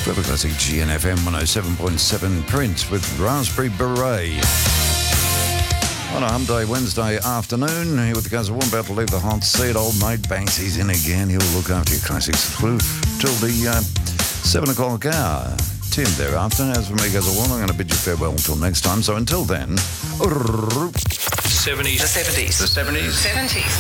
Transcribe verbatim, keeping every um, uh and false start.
Forever Classic G N F M one oh seven point seven Prince with Raspberry Beret. On a hump day Wednesday afternoon, here with the guys who are about to leave the hot seat. Old mate Banksy's in again. He'll look after your classics through till the uh, seven o'clock hour. Tim thereafter. As for me, guys, I'm going to bid you farewell until next time. So until then, seventies. The seventies. The seventies. seventies.